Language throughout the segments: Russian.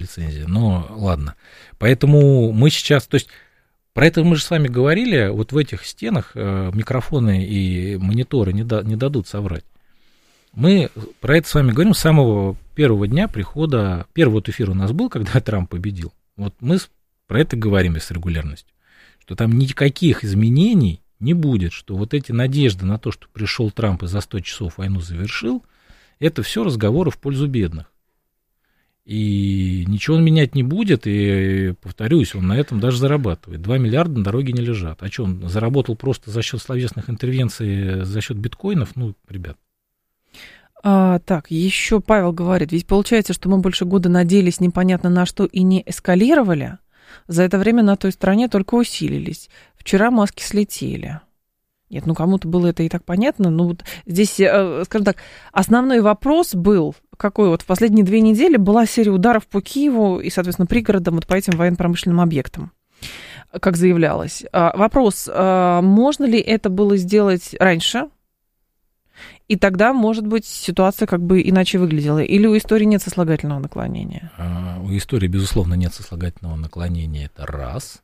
лицензия, но ладно. Поэтому мы сейчас, то есть про это мы же с вами говорили, вот в этих стенах микрофоны и мониторы не дадут соврать. Мы про это с вами говорим с самого первого дня прихода, первый вот эфир у нас был, когда Трамп победил. Вот мы про это говорим с регулярностью, что там никаких изменений не будет, что вот эти надежды на то, что пришел Трамп и за 100 часов войну завершил, это все разговоры в пользу бедных. И ничего он менять не будет, и, повторюсь, он на этом даже зарабатывает. 2 миллиарда на дороге не лежат. А что, он заработал просто за счет словесных интервенций, за счет биткоинов? Ну, ребят. Так, еще Павел говорит, ведь получается, что мы больше года надеялись непонятно на что и не эскалировали. За это время на той стороне только усилились. Вчера маски слетели. Нет, ну кому-то было это и так понятно. Ну вот здесь, скажем так, основной вопрос был, какой вот в последние 2 недели была серия ударов по Киеву и, соответственно, пригородам, вот по этим военно-промышленным объектам, как заявлялось. Вопрос, можно ли это было сделать раньше? И тогда, может быть, ситуация как бы иначе выглядела. Или у истории нет сослагательного наклонения? У истории, безусловно, нет сослагательного наклонения. Это раз.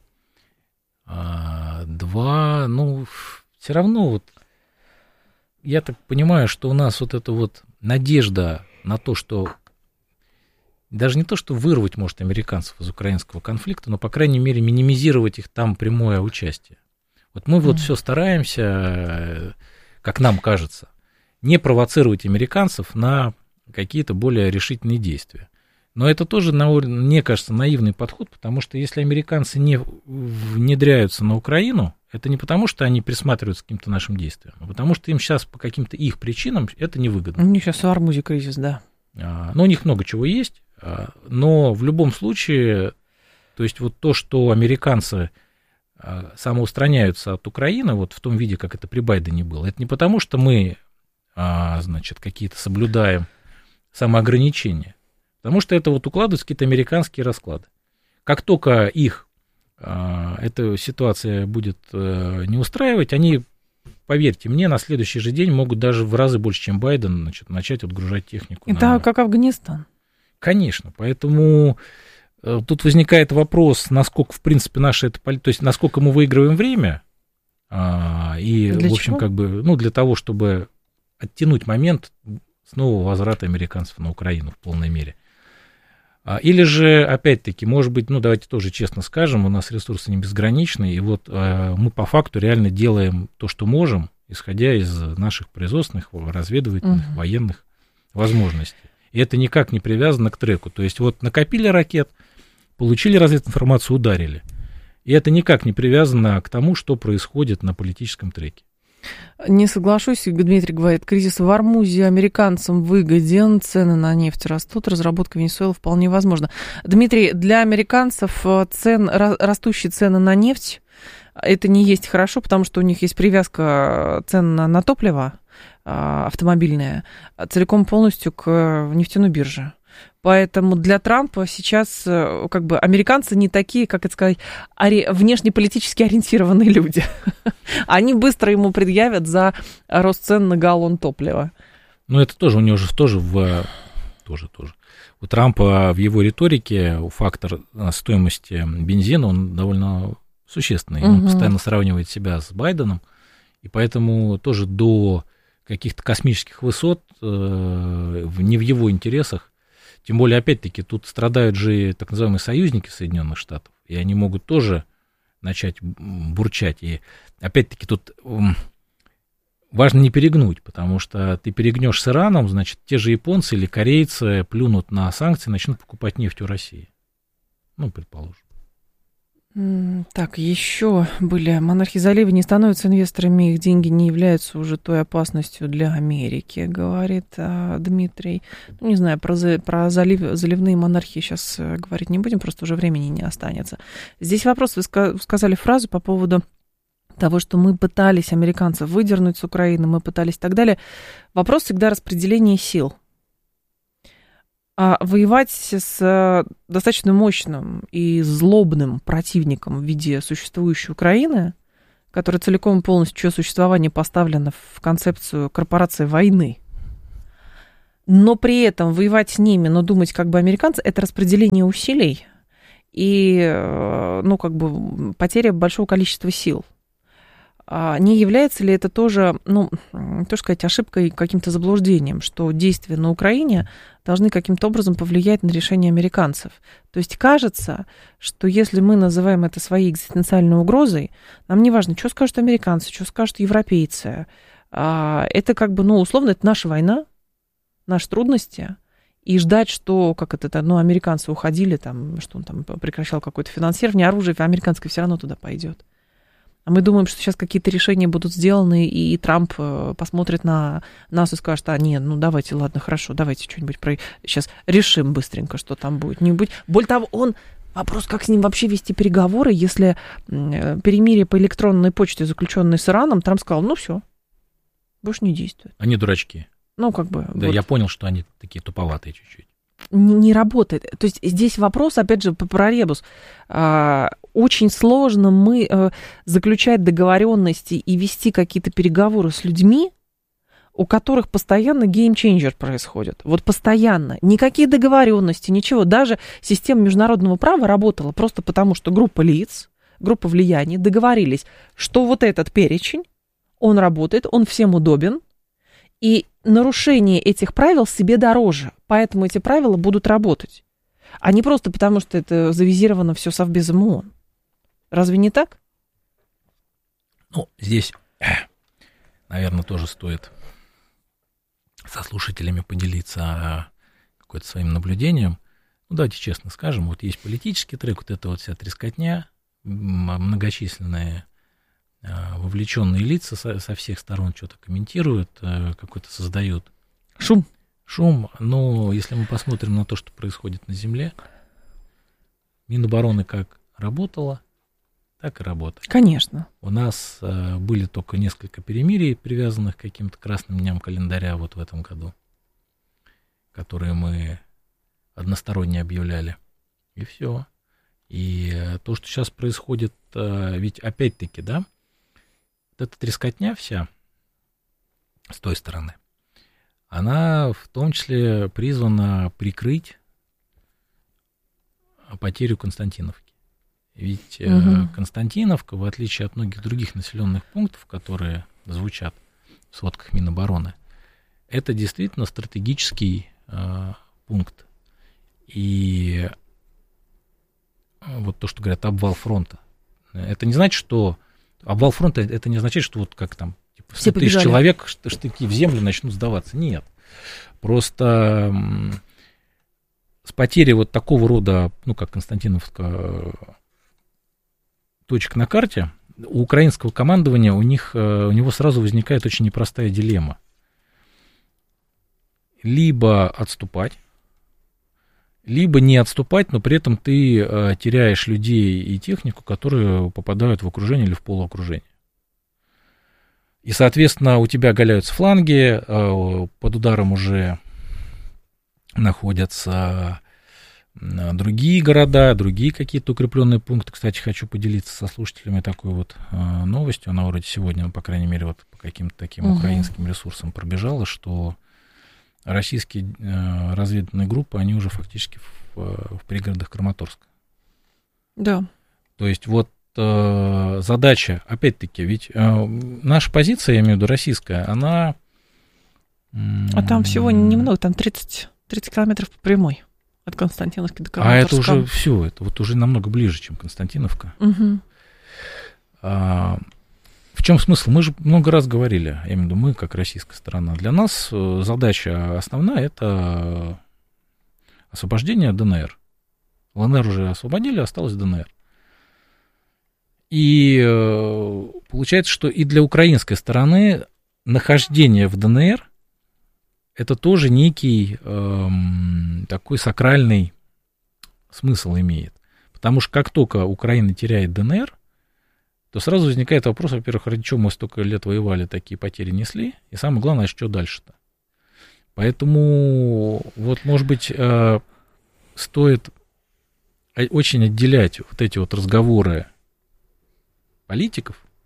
2, ну, все равно вот я так понимаю, что у нас вот эта вот надежда на то, что даже не то, что вырвать, может, американцев из украинского конфликта, но, по крайней мере, минимизировать их там прямое участие. Вот мы вот все стараемся, как нам кажется, не провоцировать американцев на какие-то более решительные действия. Но это тоже, мне кажется, наивный подход, потому что если американцы не внедряются на Украину, это не потому, что они присматриваются к каким-то нашим действиям, а потому что им сейчас по каким-то их причинам это невыгодно. У них сейчас в Армузе кризис, да. Ну, у них много чего есть, но в любом случае, то есть вот то, что американцы самоустраняются от Украины, вот в том виде, как это при Байдене было, это не потому, что мы, значит, какие-то соблюдаем самоограничения, потому что это вот укладываются какие-то американские расклады. Как только их эта ситуация будет не устраивать, они, поверьте мне, на следующий же день могут даже в разы больше, чем Байден, значит, начать отгружать технику. Это как Афганистан. Конечно, поэтому тут возникает вопрос, насколько, в принципе, наша это, то есть, насколько мы выигрываем время, и, для в общем, чего? как бы, ну, для того, чтобы оттянуть момент снова возврата американцев на Украину в полной мере. Или же, опять-таки, может быть, ну, давайте тоже честно скажем, у нас ресурсы не безграничны, и вот мы по факту реально делаем то, что можем, исходя из наших производственных, разведывательных, военных возможностей. И это никак не привязано к треку. То есть вот накопили ракет, получили развединформацию, ударили. И это никак не привязано к тому, что происходит на политическом треке. Не соглашусь, Дмитрий говорит, кризис в Армузе американцам выгоден, цены на нефть растут, разработка Венесуэлы вполне возможна. Дмитрий, для американцев растущие цены на нефть, это не есть хорошо, потому что у них есть привязка цен на топливо автомобильное целиком полностью к нефтяной бирже. Поэтому для Трампа сейчас как бы американцы не такие, как это сказать, внешнеполитически ориентированные люди. Они быстро ему предъявят за рост цен на галлон топлива. Ну, это тоже у него же тоже у Трампа в его риторике фактор стоимости бензина, он довольно существенный. Он постоянно сравнивает себя с Байденом, и поэтому тоже до каких-то космических высот не в его интересах. Тем более, опять-таки, тут страдают же так называемые союзники Соединенных Штатов, и они могут тоже начать бурчать. И, опять-таки, тут важно не перегнуть, потому что ты перегнешь с Ираном, значит, те же японцы или корейцы плюнут на санкции, начнут покупать нефть у России. Ну, предположим. Так, еще были. Монархи залива не становятся инвесторами, их деньги не являются уже той опасностью для Америки, говорит Дмитрий. Ну, не знаю, про заливные монархии сейчас говорить не будем, просто уже времени не останется. Здесь вопрос, вы сказали фразу по поводу того, что мы пытались американцев выдернуть с Украины, мы пытались и так далее. Вопрос всегда распределения сил. А воевать с достаточно мощным и злобным противником в виде существующей Украины, которая целиком и полностью, чье существование поставлено в концепцию корпорации войны, но при этом воевать с ними, но думать как бы американцы, это распределение усилий и, ну, как бы потеря большого количества сил. Не является ли это тоже, ну, то сказать, ошибкой, каким-то заблуждением, что действия на Украине должны каким-то образом повлиять на решение американцев? То есть кажется, что если мы называем это своей экзистенциальной угрозой, нам не важно, что скажут американцы, что скажут европейцы. Это как бы, ну, условно, это наша война, наши трудности. И ждать, что, как это, ну, американцы уходили, там, что он там прекращал какое-то финансирование, оружие американское все равно туда пойдет. А мы думаем, что сейчас какие-то решения будут сделаны, и Трамп посмотрит на нас и скажет, нет, ну давайте, ладно, хорошо, давайте что-нибудь сейчас решим быстренько, что там будет, не будет. Более того, вопрос, как с ним вообще вести переговоры, если перемирие по электронной почте, заключенное с Ираном, Трамп сказал, ну все, больше не действует. Они дурачки. Ну, как бы... Да, вот. Я понял, что они такие туповатые чуть-чуть. Не работает. То есть здесь вопрос, опять же, про ребус. Очень сложно заключать договоренности и вести какие-то переговоры с людьми, у которых постоянно геймчейнджер происходит. Вот постоянно. Никакие договоренности, ничего. Даже система международного права работала просто потому, что группа лиц, группа влияний договорились, что вот этот перечень, он работает, он всем удобен, и нарушение этих правил себе дороже. Поэтому эти правила будут работать. А не просто потому, что это завизировано все Совбезом ООН. Разве не так? Ну, здесь, наверное, тоже стоит со слушателями поделиться какой-то своим наблюдением. Ну, давайте честно скажем, вот есть политический трек, вот эта вот вся трескотня, многочисленные вовлеченные лица со всех сторон что-то комментируют, какой-то создают шум, но если мы посмотрим на то, что происходит на земле, Минобороны как работала, так и работает. Конечно. У нас были только несколько перемирий, привязанных к каким-то красным дням календаря вот в этом году, которые мы односторонне объявляли, и все. И то, что сейчас происходит, ведь опять-таки, да, вот эта трескотня вся с той стороны, она в том числе призвана прикрыть потерю Константиновки. Ведь Константиновка, в отличие от многих других населенных пунктов, которые звучат в сводках Минобороны, это действительно стратегический пункт. И вот то, что говорят, обвал фронта. Это не значит, что обвал фронта, это не означает, что вот как там, типа, 100 тысяч человек штыки в землю начнут сдаваться. Нет. Просто с потерей вот такого рода, ну, как Константиновка, точек на карте, у украинского командования у него сразу возникает очень непростая дилемма. Либо отступать, либо не отступать, но при этом ты теряешь людей и технику, которые попадают в окружение или в полуокружение. И, соответственно, у тебя оголяются фланги, под ударом уже находятся другие города, другие какие-то укрепленные пункты. Кстати, хочу поделиться со слушателями такой вот новостью. Она вроде сегодня, по крайней мере, вот по каким-то таким украинским ресурсам пробежала, что российские разведывательные группы, они уже фактически в пригородах Краматорска. Да. То есть вот задача, опять-таки, ведь наша позиция, я имею в виду российская, она... А там всего немного, там 30 километров по прямой от Константиновки до Краматорска. А это уже все, это вот уже намного ближе, чем Константиновка. В чем смысл? Мы же много раз говорили, я имею в виду мы, как российская сторона. Для нас задача основная – это освобождение ДНР. ЛНР уже освободили, осталось ДНР. И получается, что и для украинской стороны нахождение в ДНР – это тоже некий такой сакральный смысл имеет. Потому что как только Украина теряет ДНР, то сразу возникает вопрос, во-первых, ради чего мы столько лет воевали, такие потери несли, и самое главное, что дальше-то. Поэтому, вот, может быть, стоит очень отделять вот эти вот разговоры политиков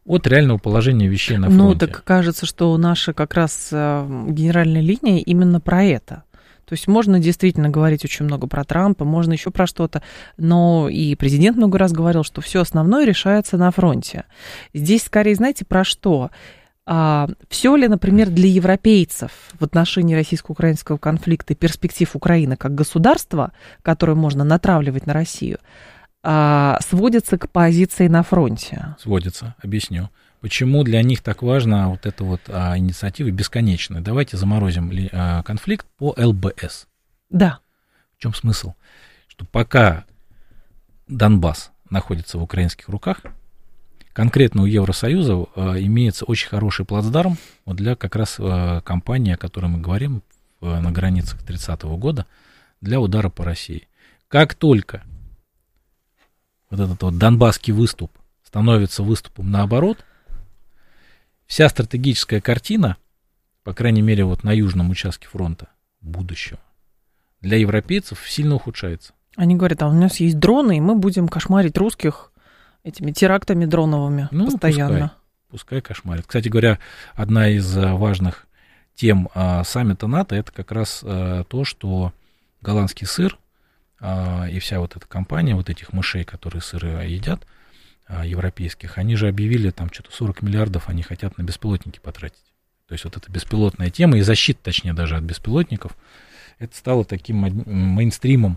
от реального положения вещей на фронте. Ну, так кажется, что наша как раз генеральная линия именно про это. То есть можно действительно говорить очень много про Трампа, можно еще про что-то, но и президент много раз говорил, что все основное решается на фронте. Здесь скорее, знаете, про что? Все ли, например, для европейцев в отношении российско-украинского конфликта и перспектив Украины как государства, которое можно натравливать на Россию, сводится к позиции на фронте? Сводится, объясню. Почему для них так важна вот эта вот инициатива бесконечная? Давайте заморозим конфликт по ЛБС. Да. В чем смысл? Что пока Донбасс находится в украинских руках, конкретно у Евросоюза имеется очень хороший плацдарм вот для как раз кампании, о которой мы говорим на границах 30-го года, для удара по России. Как только вот этот вот донбасский выступ становится выступом наоборот, вся стратегическая картина, по крайней мере, вот на южном участке фронта будущего, для европейцев сильно ухудшается. Они говорят, у нас есть дроны, и мы будем кошмарить русских этими терактами дроновыми постоянно. Пускай кошмарит. Кстати говоря, одна из важных тем саммита НАТО, это как раз то, что голландский сыр и вся вот эта компания, вот этих мышей, которые сыры едят, европейских, они же объявили, там что-то 40 миллиардов они хотят на беспилотники потратить. То есть вот эта беспилотная тема и защита, точнее, даже от беспилотников, это стало таким мейнстримом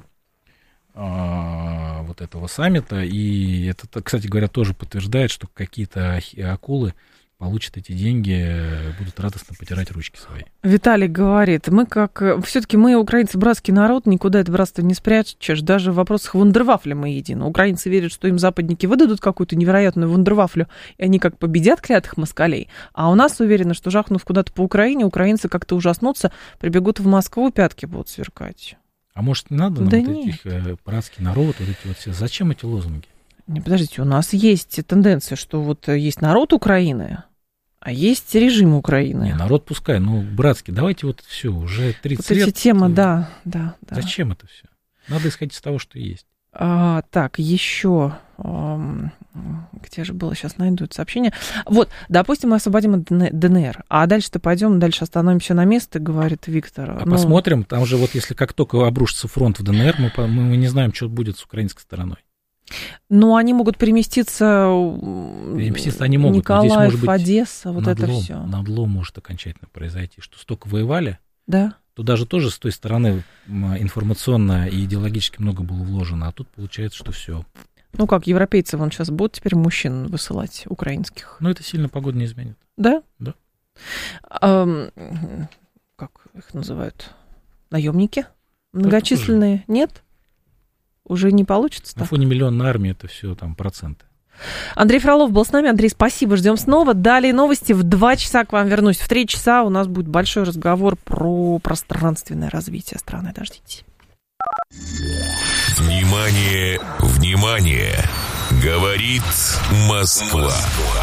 вот этого саммита, и это, кстати говоря, тоже подтверждает, что какие-то акулы получат эти деньги, будут радостно потирать ручки свои. Виталий говорит, все-таки мы, украинцы, братский народ, никуда это братство не спрячешь, даже в вопросах вундервафля мы едины. Украинцы верят, что им западники выдадут какую-то невероятную вундервафлю, и они как победят клятых москалей, а у нас уверены, что жахнув куда-то по Украине, украинцы как-то ужаснутся, прибегут в Москву, пятки будут сверкать. А может, не надо нам этих братский народ, вот эти вот все, зачем эти лозунги? Не, подождите, у нас есть тенденция, что вот есть народ Украины, а есть режим Украины. Не, народ пускай, но братский, давайте вот все, уже 30 вот лет. Эти темы, да. Зачем это все? Надо исходить из того, что есть. Так, еще, где же было, сейчас найду это сообщение. Вот, допустим, мы освободим от ДНР, а дальше-то пойдем, дальше остановимся на месте, говорит Виктор. Посмотрим, там же вот если как только обрушится фронт в ДНР, мы не знаем, что будет с украинской стороной. Ну, они могут переместиться они могут. Николаев, здесь, может быть, Одесса, вот это все. Надлом может окончательно произойти, что столько воевали, да. то даже тоже с той стороны информационно и идеологически много было вложено, а тут получается, что все. Ну как, европейцы вон сейчас будут теперь мужчин высылать, украинских? Ну, это сильно погоду не изменит. Да? Да. Как их называют? Наемники? Многочисленные? Нет? Уже не получится? На фоне миллионной армии это все там проценты. Андрей Фролов был с нами. Андрей, спасибо, ждем снова. Далее новости. В 2 часа к вам вернусь. В 3 часа у нас будет большой разговор про пространственное развитие страны. Дождитесь. Внимание, внимание! Говорит Москва.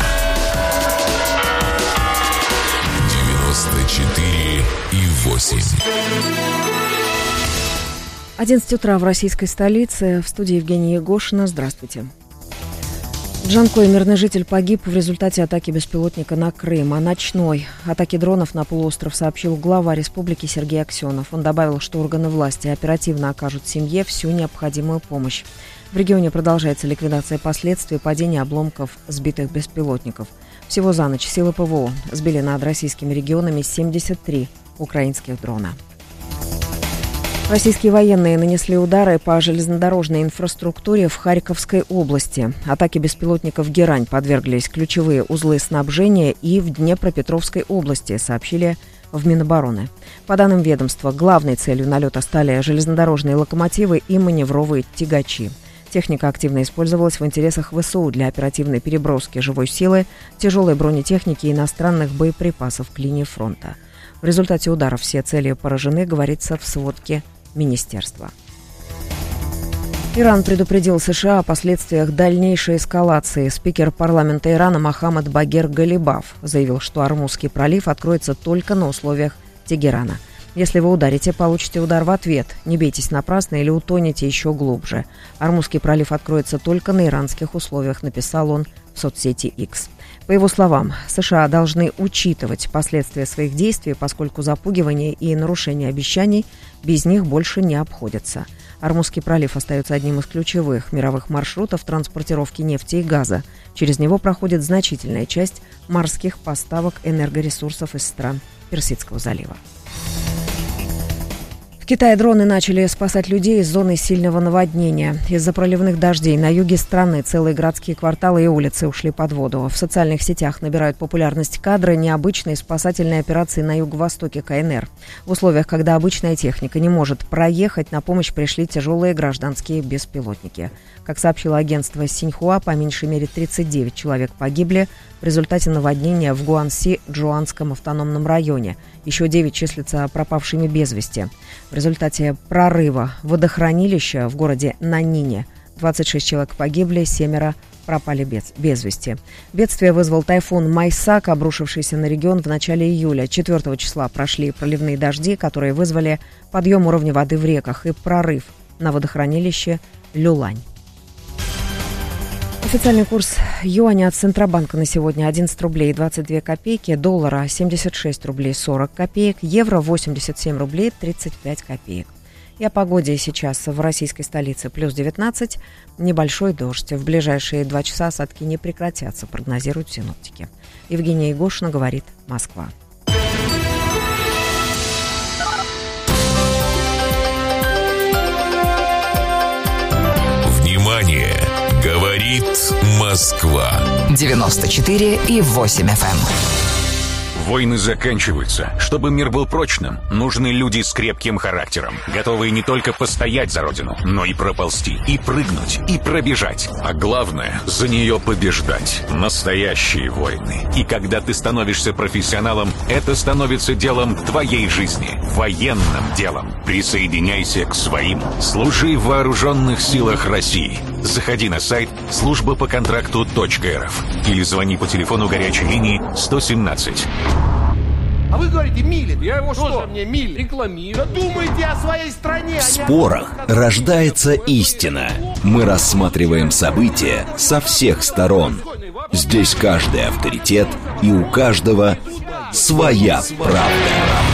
94,8. 11 утра в российской столице. В студии Евгения Егошина. Здравствуйте. В Джанкое мирный житель погиб в результате атаки беспилотника на Крым. О ночной атаке дронов на полуостров сообщил глава республики Сергей Аксенов. Он добавил, что органы власти оперативно окажут семье всю необходимую помощь. В регионе продолжается ликвидация последствий падения обломков сбитых беспилотников. Всего за ночь силы ПВО сбили над российскими регионами 73 украинских дрона. Российские военные нанесли удары по железнодорожной инфраструктуре в Харьковской области. Атаке беспилотников «Герань» подверглись ключевые узлы снабжения и в Днепропетровской области, сообщили в Минобороны. По данным ведомства, главной целью налета стали железнодорожные локомотивы и маневровые тягачи. Техника активно использовалась в интересах ВСУ для оперативной переброски живой силы, тяжелой бронетехники и иностранных боеприпасов к линии фронта. В результате ударов все цели поражены, говорится в сводке министерства. Иран предупредил США о последствиях дальнейшей эскалации. Спикер парламента Ирана Мохаммад Багер Галибаф заявил, что Ормузский пролив откроется только на условиях Тегерана. Если вы ударите, получите удар в ответ. Не бейтесь напрасно или утонете еще глубже. Ормузский пролив откроется только на иранских условиях, написал он в соцсети X. По его словам, США должны учитывать последствия своих действий, поскольку запугивание и нарушение обещаний без них больше не обходятся. Ормузский пролив остается одним из ключевых мировых маршрутов транспортировки нефти и газа. Через него проходит значительная часть морских поставок энергоресурсов из стран Персидского залива. В Китае дроны начали спасать людей из зоны сильного наводнения. Из-за проливных дождей на юге страны целые городские кварталы и улицы ушли под воду. В социальных сетях набирают популярность кадры необычной спасательной операции на юго-востоке КНР. В условиях, когда обычная техника не может проехать, на помощь пришли тяжелые гражданские беспилотники. Как сообщило агентство Синьхуа, по меньшей мере 39 человек погибли в результате наводнения в Гуанси-Джуанском автономном районе. Еще 9 числятся пропавшими без вести. В результате прорыва водохранилища в городе Нанине 26 человек погибли, 7 пропали без вести. Бедствие вызвал тайфун Майсак, обрушившийся на регион в начале июля. 4 числа прошли проливные дожди, которые вызвали подъем уровня воды в реках и прорыв на водохранилище Люлань. Официальный курс юаня от Центробанка на сегодня 11 рублей 22 копейки, доллара 76 рублей 40 копеек, евро 87 рублей 35 копеек. И о погоде сейчас в российской столице плюс 19, небольшой дождь. В ближайшие 2 часа осадки не прекратятся, прогнозируют синоптики. Евгения Егошина, говорит Москва. Внимание! Говорит Москва. 94,8 FM. Войны заканчиваются. Чтобы мир был прочным, нужны люди с крепким характером, готовые не только постоять за родину, но и проползти, и прыгнуть, и пробежать. А главное, за нее побеждать. Настоящие войны. И когда ты становишься профессионалом, это становится делом твоей жизни. Военным делом. Присоединяйся к своим. Служи в вооруженных силах России. Заходи на сайт службапоконтракту.рф или звони по телефону горячей линии 117. А вы говорите, Милин. Я его что? Мне Милин рекламирую. Да думайте о своей стране. В спорах рождается истина. Мы рассматриваем события со всех сторон. Здесь каждый авторитет, и у каждого своя правда.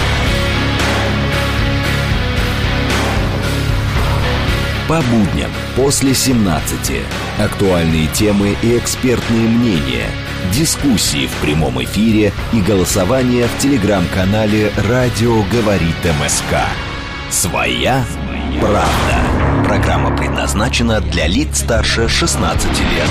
По будням после 17. Актуальные темы и экспертные мнения. Дискуссии в прямом эфире и голосование в телеграм-канале «Радио говорит МСК». Своя правда. Программа предназначена для лиц старше 16 лет.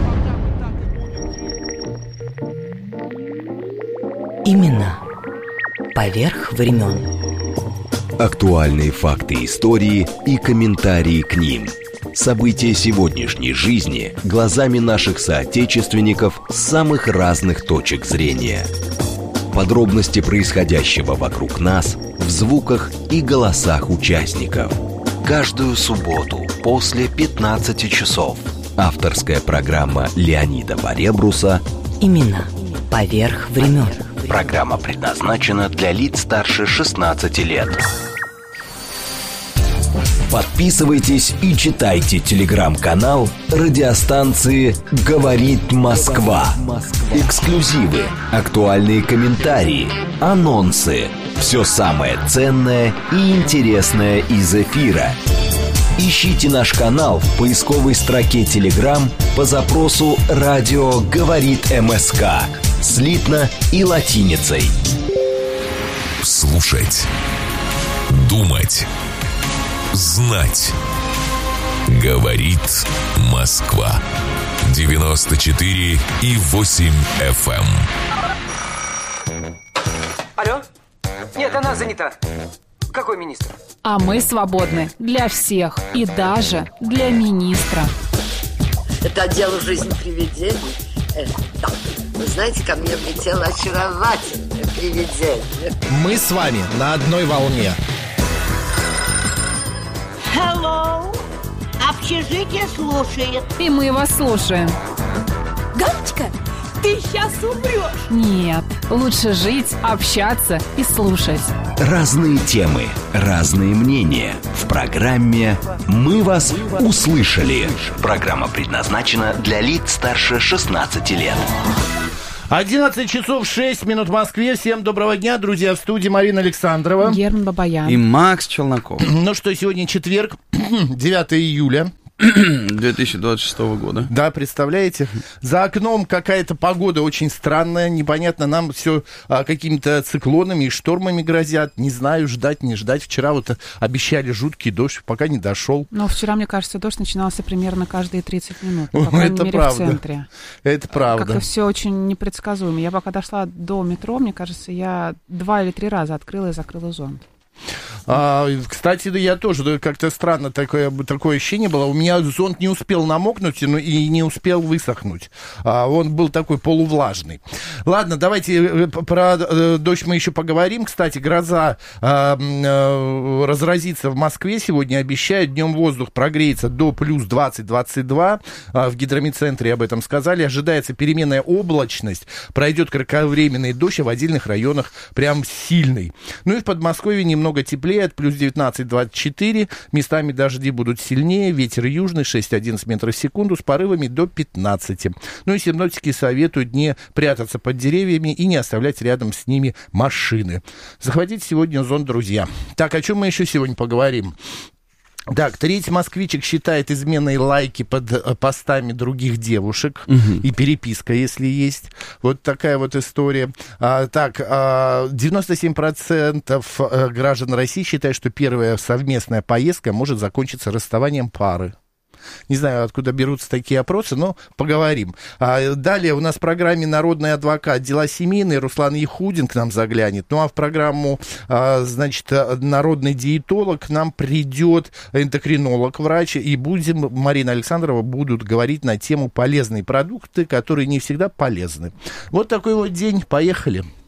Именно поверх времен. Актуальные факты истории и комментарии к ним. События сегодняшней жизни глазами наших соотечественников с самых разных точек зрения. Подробности происходящего вокруг нас в звуках и голосах участников. Каждую субботу после 15 часов. Авторская программа Леонида Поребруса Именно поверх времен. Программа предназначена для лиц старше 16 лет. Подписывайтесь и читайте телеграм-канал радиостанции «Говорит Москва». Эксклюзивы, актуальные комментарии, анонсы. Все самое ценное и интересное из эфира. Ищите наш канал в поисковой строке Telegram по запросу «Радио говорит МСК». Слитно и латиницей. Слушать. Думать. Знать. Говорит Москва. 94,8 FM. Алло? Нет, она занята. Какой министр? А мы свободны для всех и даже для министра. Это дело жизни привидений. Да. Вы знаете, ко мне влетело очаровательное привидение. Мы с вами на одной волне. Hello! Общежитие слушает. И мы вас слушаем. Галочка, ты сейчас умрешь. Нет, лучше жить, общаться и слушать. Разные темы, разные мнения. В программе «Мы вас услышали». Программа предназначена для лиц старше 16 лет. 11 часов 6 минут в Москве. Всем доброго дня, друзья. В студии Марина Александрова. Герман Бабаян. И Макс Челноков. Ну что, сегодня четверг, 9 июля. 2026 года. Да, представляете? За окном какая-то погода очень странная, непонятно, нам все какими-то циклонами и штормами грозят. Не знаю, ждать, не ждать. Вчера вот обещали жуткий дождь, пока не дошел. Но вчера, мне кажется, дождь начинался примерно каждые 30 минут, по крайней мере, правда. в центре. Это правда. Как-то все очень непредсказуемо. Я пока дошла до метро, мне кажется, я 2 или 3 раза открыла и закрыла зонт. Кстати, да, я тоже как-то странно такое ощущение было. У меня зонт не успел намокнуть и не успел высохнуть. Он был такой полувлажный. Ладно, давайте про дождь мы еще поговорим. Кстати, гроза разразится в Москве сегодня, обещают. Днем воздух прогреется до плюс 20-22. В гидрометцентре об этом сказали. Ожидается переменная облачность. Пройдет кратковременный дождь, а в отдельных районах прям сильный. Ну и в Подмосковье немного теплее, от плюс 19-24. Местами дожди будут сильнее. Ветер южный 6-11 метров в секунду с порывами до 15. Ну и синоптики советуют не прятаться под деревьями и не оставлять рядом с ними машины. Захватите сегодня зонт, друзья. Так, о чем мы еще сегодня поговорим? Так, треть москвичек считает изменой лайки под постами других девушек и переписка, если есть. Вот такая вот история. 97% граждан России считают, что первая совместная поездка может закончиться расставанием пары. Не знаю, откуда берутся такие опросы, но поговорим. Далее у нас в программе «Народный адвокат. Дела семейные». Руслан Яхудин к нам заглянет. Ну, а в программу, значит, «Народный диетолог» к нам придет эндокринолог, врач, и Марина Александрова будут говорить на тему полезные продукты, которые не всегда полезны. Вот такой вот день. Поехали.